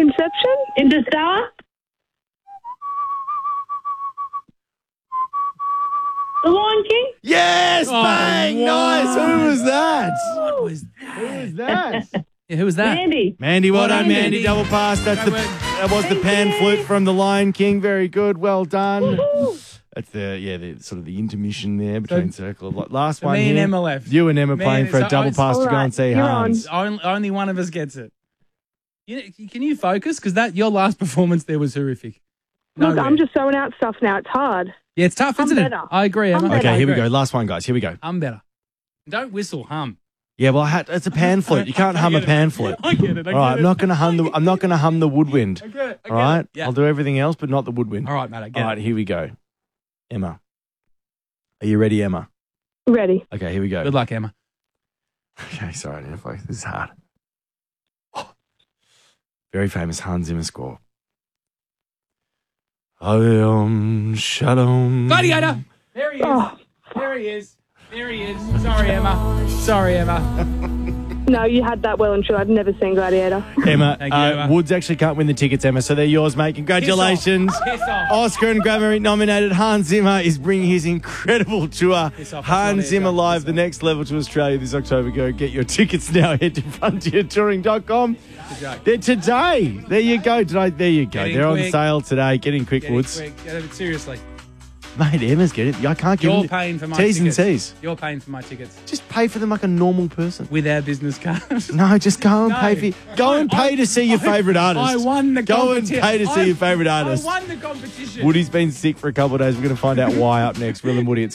Inception? Interstellar? The Lion King? Yes, bang! Nice. Who was that? What was Who was that? Yeah, who was that? Mandy. Mandy, well done, Mandy. Mandy. Double pass. That was the pan flute from the Lion King. Very good. Well done. That's the sort of the intermission there between circle. Last one me and here. Emma left. You and Emma Me playing and- for a so double I- pass to go and see you're Hans. Only one of us gets it. Can you focus? Because your last performance there was horrific. Look, Nowhere. I'm just throwing out stuff now. It's hard. Yeah, it's tough, isn't it? better. I agree, Emma. I'm better. Okay, here we I agree. go. Last one, guys. Here we go. I'm better. Don't whistle, hum. Yeah, well, it's a pan flute. You can't hum a pan flute. I get it. All right, I'm not going to hum the woodwind. Okay. All right, Yeah. I'll do everything else, but not the woodwind. All right, mate. I get All right, it. here we go. Emma, are you ready, Emma? Ready. Okay, here we go. Good luck, Emma. Okay, sorry, I didn't focus. This is hard. Very famous Hans Zimmer score. Shalom. Gladiator. There he is. Oh, There he is. There he is. Sorry, Emma. Sorry, Emma. no, you had that well and true. I've never seen Gladiator. Emma, Thank you, Emma. Woods actually can't win the tickets, Emma, so they're yours, mate. Congratulations. Piss off. Oscar and Grammy nominated Hans Zimmer is bringing his incredible tour. Piss off. Hans Zimmer Piss Live, off. the next level to Australia this October. Go get your tickets now. Head to frontiertouring.com. They're today. There you go. There you go. Get in They're on quick. sale today. Get in quick, Get it Woods. quick. Get it seriously. Mate, Emma's getting it. I can't give You're them paying for my T's tickets. and C's. You're paying for my tickets Just pay for them like a normal person. with our business card. No, just go and No. pay Go and pay to see your favourite artist. I won the Go and competition. pay to see your favourite artist. I won the competition. Woody's been sick for a couple of days. We're going to find out why up next. Will and Woody, it's